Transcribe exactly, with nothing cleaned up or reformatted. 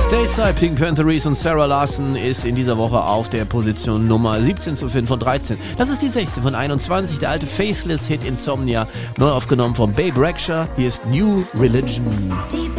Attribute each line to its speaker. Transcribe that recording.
Speaker 1: Stateside, Pink Pantheres und Sarah Larson ist in dieser Woche auf der Position Nummer siebzehn zu finden von dreizehn. Das ist die sechzehn von einundzwanzig, der alte Faithless-Hit Insomnia, neu aufgenommen von Babe Rexha. Hier ist New Religion.